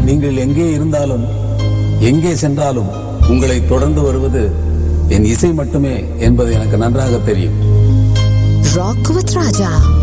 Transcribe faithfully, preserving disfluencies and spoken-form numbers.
நீங்கள் எங்கே இருந்தாலும் எங்கே சென்றாலும் உங்களை தொடர்ந்து வருவது என் இசை மட்டுமே என்பது எனக்கு நன்றாக தெரியும். Rock with Raja.